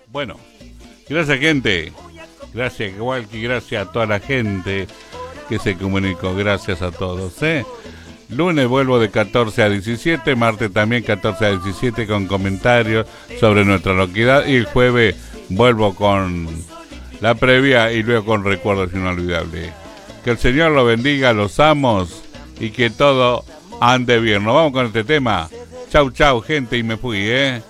Bueno, gracias gente. Gracias, igual que gracias a toda la gente que se comunicó. Gracias a todos, ¿eh? Lunes vuelvo de 14 a 17, martes también 14 a 17 con comentarios sobre nuestra localidad. Y el jueves vuelvo con la previa y luego con recuerdos inolvidables. Que el Señor lo bendiga, los amos y que todo ande bien. Nos vamos con este tema. Chau, chau, gente, y me fui, ¿eh?